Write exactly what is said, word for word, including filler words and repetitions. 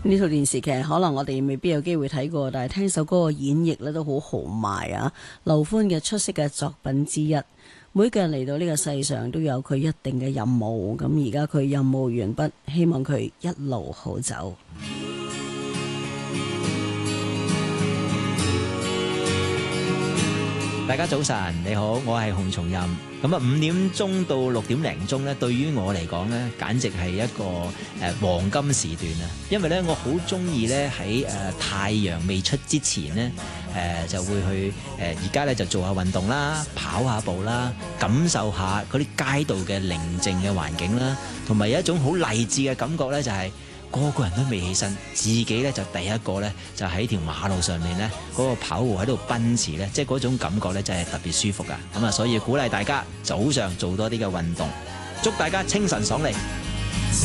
呢套電視劇可能我哋未必有機會睇過，但係聽首歌嘅演繹咧都好豪邁啊！劉歡嘅出色嘅作品之一。每個人嚟到呢個世上都有佢一定嘅任務，咁而家佢任務完畢，希望佢一路好走。 大家早晨，你好，我係洪松蔭。咁啊，五點鐘到六點零鐘咧，對於我嚟講咧，簡直係一個誒、呃、黃金時段啊！因為咧，我好中意咧喺誒太陽未出之前咧，誒、呃、就會去誒而家咧就做下運動啦，跑下步啦，感受下嗰啲街道嘅寧靜嘅環境啦，同埋有一種好勵志嘅感覺咧，就係、是。個個人都未起身，自己咧就第一個咧就喺條馬路上面咧嗰個跑步喺度奔馳咧，即係嗰種感覺咧就係特別舒服噶。咁啊，所以鼓勵大家早上做多啲嘅運動，祝大家清晨爽利。